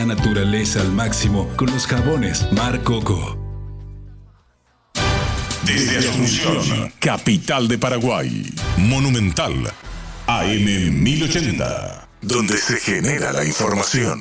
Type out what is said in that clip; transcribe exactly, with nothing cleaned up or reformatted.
naturaleza al máximo con los jabones Mar Coco. Desde Asunción, capital de Paraguay, Monumental A M mil ochenta, donde se genera la información.